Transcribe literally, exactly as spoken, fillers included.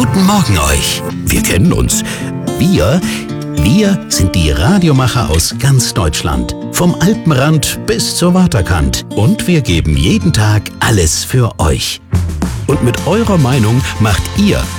Guten Morgen euch. Wir kennen uns. Wir, wir sind die Radiomacher aus ganz Deutschland. Vom Alpenrand bis zur Waterkant. Und wir geben jeden Tag alles für euch. Und mit eurer Meinung macht ihr